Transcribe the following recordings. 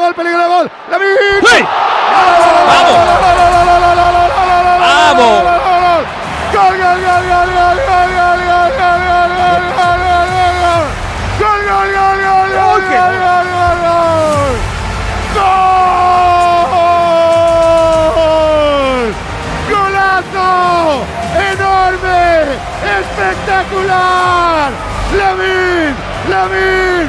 peligro de gol. ¡Lamine! ¡Sí! ¡Vamos! ¡Vamos! ¡Gol, gol, gol, gol, gol, gol, gol, gol, gol, gol, ¡golazo! ¡Enorme! ¡Espectacular! ¡Lamine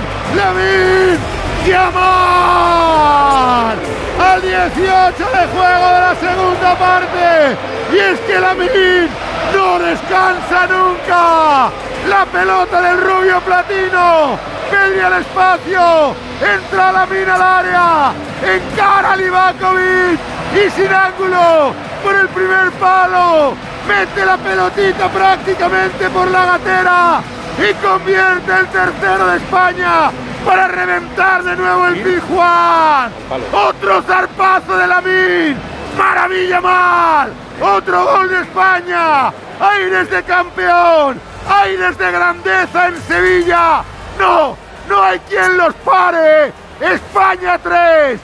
Yamal! Al 18 de juego de la segunda parte. Y es que Lamine no descansa nunca. La pelota del rubio platino. Pedri al espacio. Entra Lamine al área. Encara a Livakovic. Y sin ángulo. Por el primer palo. Mete la pelotita prácticamente por la gatera. Y convierte el tercero de España. Para reventar de nuevo el Pizjuán. Otro zarpazo de Lamine. Maravilla mal. Otro gol de España. Aires de campeón. Aires de grandeza en Sevilla. No hay quien los pare. España 3.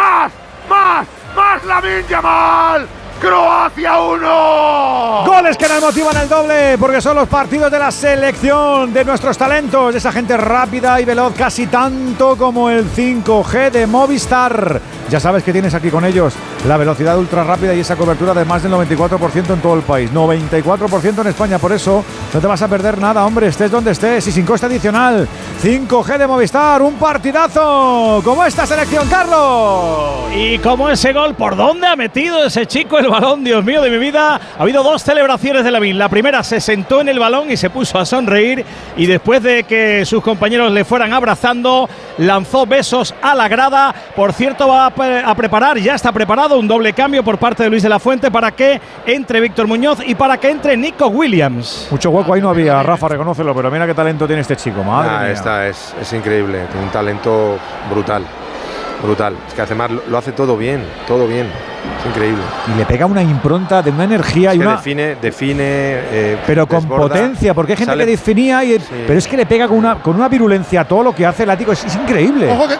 Más Lamine Yamal. Croacia 1. Goles que nos motivan el doble, porque son los partidos de la selección de nuestros talentos, de esa gente rápida y veloz, casi tanto como el 5G de Movistar. Ya sabes que tienes aquí con ellos la velocidad ultra rápida y esa cobertura de más del 94% en todo el país, 94% en España. Por eso no te vas a perder nada, hombre, estés donde estés y sin coste adicional. 5G de Movistar, un partidazo como esta selección, Carlos. Y como ese gol, ¿por dónde ha metido ese chico el balón? Dios mío de mi vida. Ha habido dos celebraciones de Lamine. La primera, se sentó en el balón y se puso a sonreír, y después de que sus compañeros le fueran abrazando, lanzó besos a la grada. Por cierto, va a preparar, ya está preparado un doble cambio por parte de Luis de la Fuente para que entre Víctor Muñoz y para que entre Nico Williams. Mucho hueco ahí no había, Rafa, reconócelo, pero mira qué talento tiene este chico, madre mía. Esta es increíble, tiene un talento brutal. Es que además lo hace todo bien, es increíble. Y le pega una impronta de una energía, es y que una define, pero con desborda, potencia, porque hay gente que definía y, sí. Pero es que le pega con una virulencia a todo lo que hace el látigo, es increíble. Ojo que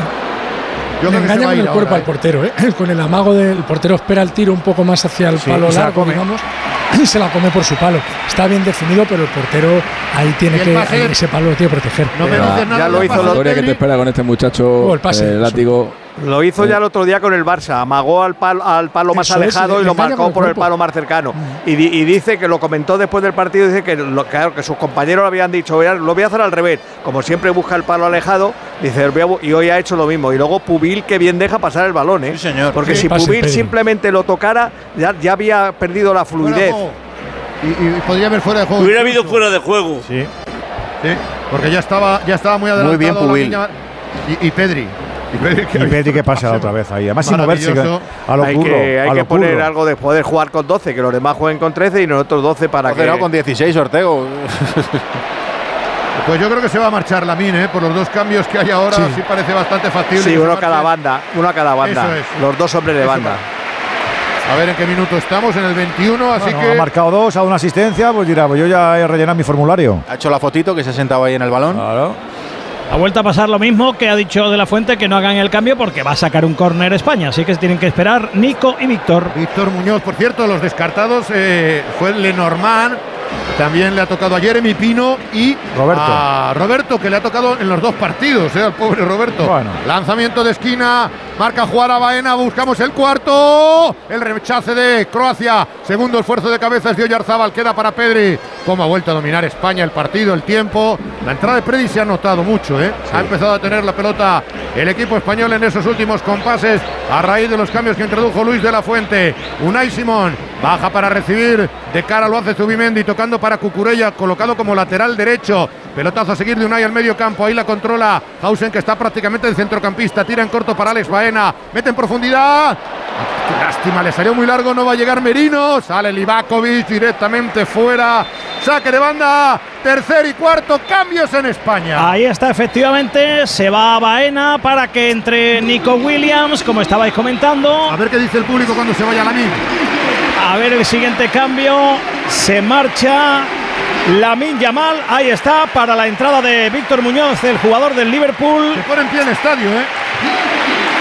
Le engaña con el cuerpo al portero, con el amago del portero, espera el tiro un poco más hacia el palo largo, digamos, y se la come por su palo. Está bien definido, pero el portero ahí tiene que, ese palo lo tiene que proteger. Ya lo hizo la historia que te espera con este muchacho, el látigo. Lo hizo ya el otro día con el Barça, amagó al palo más alejado y lo marcó por el palo más cercano. Y dice que lo comentó después del partido, dice que claro, que sus compañeros le habían dicho, lo voy a hacer al revés, como siempre busca el palo alejado, dice, y hoy ha hecho lo mismo. Y luego Pubil, que bien deja pasar el balón, Sí, señor. Porque si Pubil simplemente lo tocara, ya había perdido la fluidez. Y podría haber fuera de juego. Hubiera habido fuera de juego. Sí, porque ya estaba muy adelantado. Muy bien Pubil. Y Pedri. Y Pedri que pasa otra vez ahí. Además sin moverse a lo curro. Hay que poner algo de poder jugar con 12, que los demás jueguen con 13 y nosotros 12 para que… No, con 16, Ortego. Pues yo creo que se va a marchar Lamine, por los dos cambios que hay ahora, sí parece bastante factible. Sí, uno a cada banda. Eso es. Los dos hombres de banda. A ver en qué minuto estamos, en el 21, así que… Ha marcado 2, a una asistencia, pues dirá, pues yo ya he rellenado mi formulario. Ha hecho la fotito, que se ha sentado ahí en el balón. Claro. Ha vuelto a pasar lo mismo que ha dicho de la Fuente, que no hagan el cambio porque va a sacar un córner España, así que tienen que esperar Nico y Víctor. Víctor Muñoz, por cierto, los descartados fue Lenormand, también le ha tocado a Jeremy Pino y a Roberto, que le ha tocado en los dos partidos, al pobre Roberto. Bueno. Lanzamiento de esquina, marca jugar a Baena, buscamos el cuarto, el rechace de Croacia, segundo esfuerzo de cabezas de Oyarzábal, queda para Pedri. Cómo ha vuelto a dominar España el partido, el tiempo. La entrada de Pedri se ha notado mucho, Ha empezado a tener la pelota el equipo español en esos últimos compases a raíz de los cambios que introdujo Luis de la Fuente. Unai Simón baja para recibir, de cara lo hace Zubimendi, tocando para Cucurella, colocado como lateral derecho. Pelotazo a seguir de Unai al medio campo, ahí la controla Hausen, que está prácticamente de centrocampista, tira en corto para Alex Baena, mete en profundidad. Qué lástima, le salió muy largo, no va a llegar Merino, sale Livakovic directamente fuera, saque de banda, tercer y cuarto, cambios en España. Ahí está, efectivamente, se va a Baena para que entre Nico Williams, como estabais comentando. A ver qué dice el público cuando se vaya Lamine. A ver el siguiente cambio, se marcha Lamine Yamal, ahí está, para la entrada de Víctor Muñoz, el jugador del Liverpool. Se pone en pie el estadio,